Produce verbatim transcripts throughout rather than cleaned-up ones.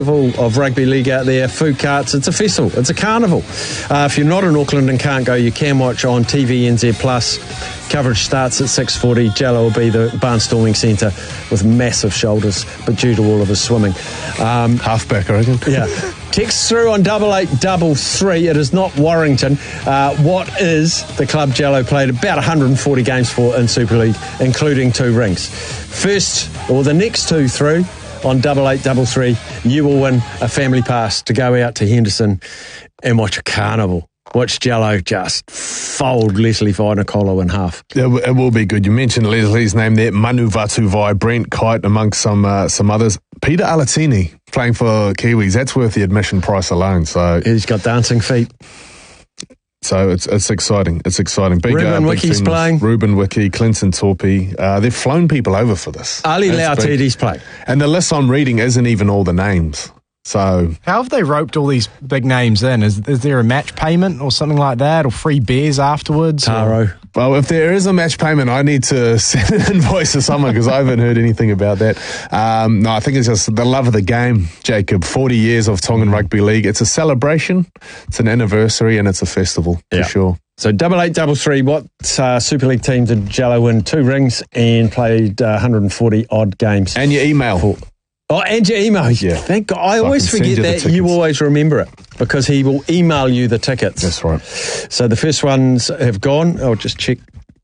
of rugby league out there, food carts, it's a festival, it's a carnival. Uh, if you're not in Auckland and can't go, you can watch on T V N Z Plus. Coverage starts at six forty. Jello will be the barnstorming centre with massive shoulders, but due to all of his swimming. Um, Halfback, I reckon. Yeah. Text through on double eight double three. It is not Warrington. Uh, what is the club Jello played about one hundred forty games for in Super League, including two rings? First, or the next two through, on double eight double three, you will win a family pass to go out to Henderson and watch a carnival. Watch Jello just fold Leslie Vainakolo in half. It, it will be good. You mentioned Leslie's name there, Manu Vatuvai, Brent Kite, amongst some uh, some others. Peter Alatini playing for Kiwis. That's worth the admission price alone. So he's got dancing feet. So it's it's exciting. It's exciting. Big, Ruben uh, big Wickie's things. playing. Ruben Wickie, Clinton Torpy. Uh, they've flown people over for this. Ali Lautides playing. And the list I'm reading isn't even all the names. So how have they roped all these big names in? Is is there a match payment or something like that, or free beers afterwards? Taro. Or? Well, if there is a match payment, I need to send an invoice to someone because I haven't heard anything about that. Um, no, I think it's just the love of the game, Jacob. forty years of Tongan Rugby League. It's a celebration, it's an anniversary, and it's a festival yeah. for sure. So double eight double three. What uh, Super League team did Jello win two rings and played uh, one hundred forty odd games? And your email. For, Oh, and your email. Yeah. Thank God. I so always I forget you that. You always remember it because he will email you the tickets. That's right. So the first ones have gone. I'll just check.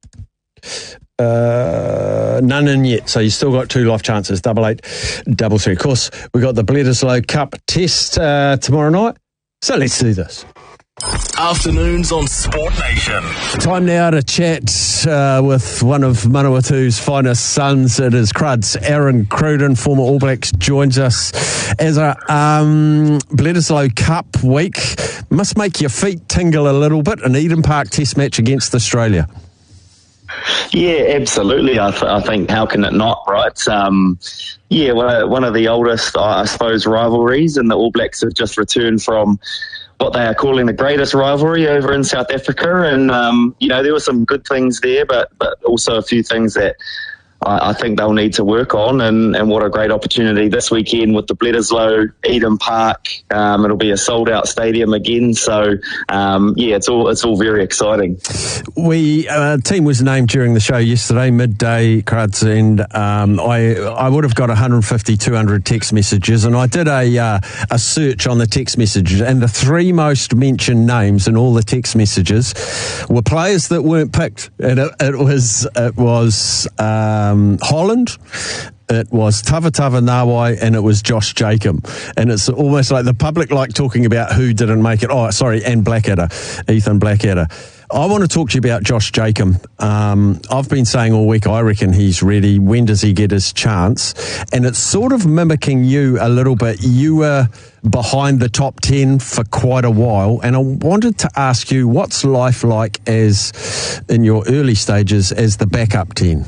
Uh, none in yet. So you still got two life chances. Double eight, double three. Of course, we got the Bledisloe Cup test uh, tomorrow night. So let's do this. Afternoons on Sport Nation. Time now to chat uh, with one of Manawatu's finest sons. It is Cruds. Aaron Cruden, former All Blacks, joins us as a um, Bledisloe Cup week. Must make your feet tingle a little bit. An Eden Park test match against Australia. Yeah, absolutely. I, th- I think how can it not, right? Um, yeah, one of, one of the oldest, I suppose, rivalries, and the All Blacks have just returned from what they are calling the greatest rivalry over in South Africa. And, um, you know, there were some good things there, but, but also a few things that I, I think they'll need to work on. And, and what a great opportunity this weekend with the Bledisloe, Eden Park. Um, it'll be a sold-out stadium again. So, um, yeah, it's all it's all very exciting. We uh, team was named during the show yesterday, midday, Cruds, and um, I I would have got one hundred fifty, two hundred text messages, and I did a uh, a search on the text messages, and the three most mentioned names in all the text messages were players that weren't picked, and it, it was it was um, Holland, it was Tavatava Nawai, and it was Josh Jacob. And it's almost like the public like talking about who didn't make it. Oh, sorry, and Blackadder, Ethan Blackadder. I want to talk to you about Josh Jacob. Um, I've been saying all week, I reckon he's ready. When does he get his chance? And it's sort of mimicking you a little bit. You were behind the top ten for quite a while, and I wanted to ask you, what's life like as in your early stages as the backup ten?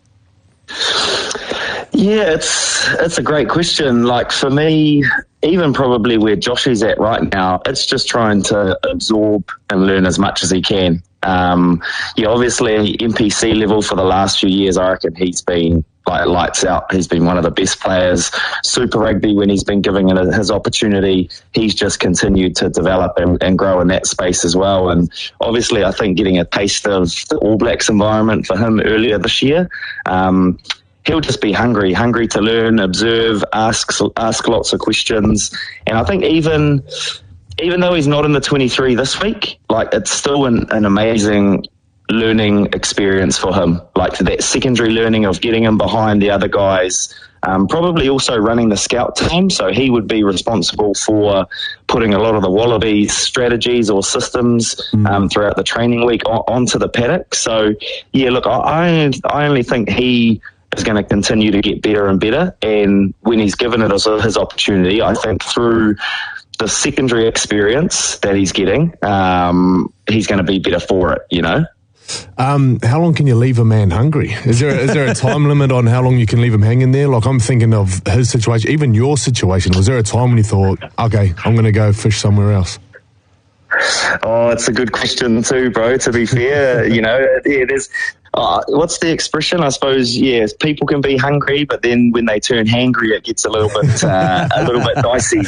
Yeah, it's it's a great question. Like for me, even probably where Josh is at right now, it's just trying to absorb and learn as much as he can. Um, yeah, obviously N P C level for the last few years, I reckon he's been like lights out. He's been one of the best players. Super Rugby, when he's been given his opportunity, he's just continued to develop and, and grow in that space as well. And obviously, I think getting a taste of the All Blacks environment for him earlier this year, um, he'll just be hungry, hungry to learn, observe, ask, ask lots of questions. And I think even even though he's not in the twenty-three this week, like it's still an, an amazing learning experience for him. Like that secondary learning of getting him behind the other guys, um, probably also running the scout team. So he would be responsible for putting a lot of the Wallabies strategies or systems um, throughout the training week on, onto the paddock. So yeah, look, I, I only think he is going to continue to get better and better. And when he's given it as a, his opportunity, I think through the secondary experience that he's getting, um, he's going to be better for it, you know? Um, how long can you leave a man hungry? Is there is there a time limit on how long you can leave him hanging there? Like I'm thinking of his situation, even your situation. Was there a time when you thought, okay, I'm going to go fish somewhere else? Oh, it's a good question too, bro, to be fair. You know, yeah, there's Uh, what's the expression? I suppose, yes, people can be hungry, but then when they turn hangry, it gets a little bit uh, a little bit dicey.